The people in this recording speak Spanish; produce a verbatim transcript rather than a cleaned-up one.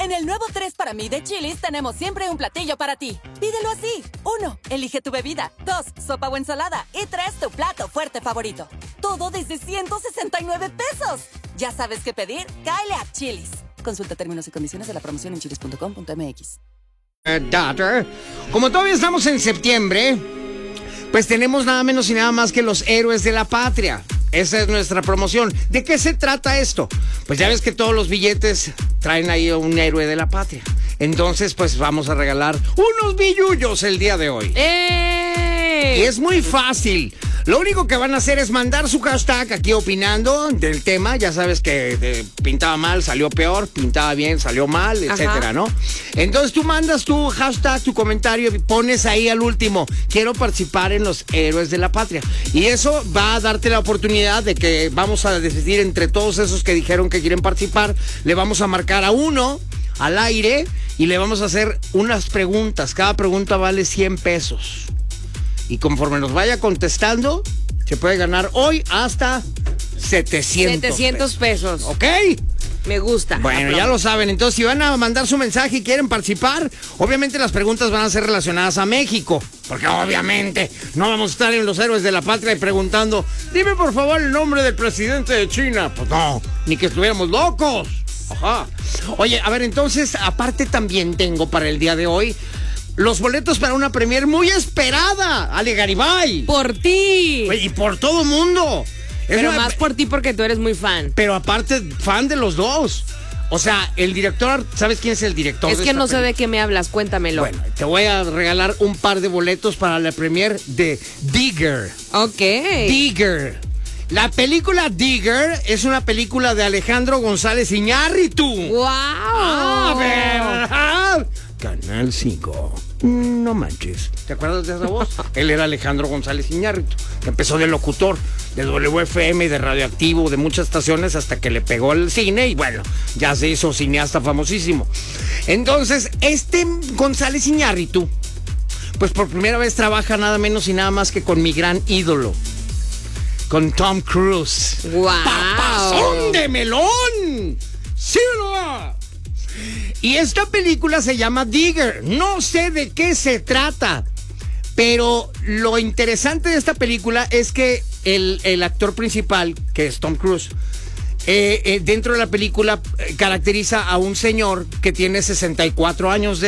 En el nuevo tres para mí de Chili's tenemos siempre un platillo para ti. Pídelo así. Uno, elige tu bebida. Dos, sopa o ensalada. Y tres, tu plato fuerte favorito. Todo desde ciento sesenta y nueve pesos. ¿Ya sabes qué pedir? Cáele a Chili's. Consulta términos y condiciones de la promoción en chilis punto com punto m x. Uh, daughter, como todavía estamos en septiembre, pues tenemos nada menos y nada más que los héroes de la patria. Esa es nuestra promoción. ¿De qué se trata esto? Pues ya ves que todos los billetes traen ahí un héroe de la patria. Entonces, pues vamos a regalar unos billullos el día de hoy. ¡Ey! Y es muy fácil. Lo único que van a hacer es mandar su hashtag aquí opinando del tema. Ya sabes que eh, pintaba mal, salió peor, pintaba bien, salió mal, etcétera, Ajá. ¿no? Entonces tú mandas tu hashtag, tu comentario y pones ahí al último: quiero participar en los héroes de la patria. Y eso va a darte la oportunidad de que vamos a decidir entre todos esos que dijeron que quieren participar. Le vamos a marcar a uno al aire y le vamos a hacer unas preguntas. Cada pregunta vale cien pesos. Y conforme nos vaya contestando, se puede ganar hoy hasta setecientos. setecientos pesos. ¿Ok? Me gusta. Bueno, ya lo saben. Entonces, si van a mandar su mensaje y quieren participar, obviamente las preguntas van a ser relacionadas a México. Porque obviamente no vamos a estar en los héroes de la patria y preguntando: dime por favor el nombre del presidente de China. Pues no, ni que estuviéramos locos. Ajá. Oye, a ver, entonces, aparte también tengo para el día de hoy los boletos para una premier muy esperada, Ale Garibay. Por ti. Y por todo mundo. Es Pero una... más por ti porque tú eres muy fan. Pero aparte, fan de los dos. O sea, el director, ¿sabes quién es el director? Es de que esta no sé película? de qué me hablas, cuéntamelo. Bueno, te voy a regalar un par de boletos para la premier de Digger. Ok. Digger. La película Digger es una película de Alejandro González Iñárritu. ¡Wow! A ver. Canal cinco. No manches. ¿Te acuerdas de esa voz? Él era Alejandro González Iñárritu, que empezó de locutor de W F M y de Radioactivo, de muchas estaciones, hasta que le pegó el cine y bueno, ya se hizo cineasta famosísimo. Entonces, este González Iñárritu, pues por primera vez trabaja nada menos y nada más que con mi gran ídolo, con Tom Cruise. ¡Wow! ¡Papazón de melón! ¡Sí lo va! Y esta película se llama Digger. No sé de qué se trata, pero lo interesante de esta película es que el, el actor principal, que es Tom Cruise, eh, eh, dentro de la película eh, caracteriza a un señor que tiene sesenta y cuatro años de